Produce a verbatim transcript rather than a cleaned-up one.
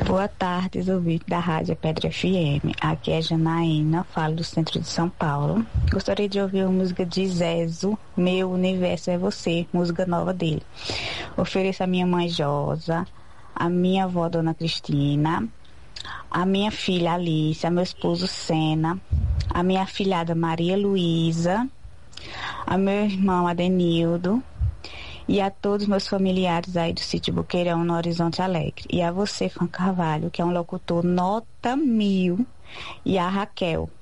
Boa tarde, ouvintes da Rádio Pedra F M. Aqui é Janaína, falo do centro de São Paulo. Gostaria de ouvir a música de Zezo, Meu Universo é Você, música nova dele. Ofereço a minha mãe Josa, a minha avó Dona Cristina, a minha filha Alice, a meu esposo Sena, a minha afilhada Maria Luísa, a meu irmão Adenildo, e a todos meus familiares aí do sítio Boqueirão, no Horizonte Alegre. E a você, Fran Carvalho, que é um locutor nota mil, e a Raquel.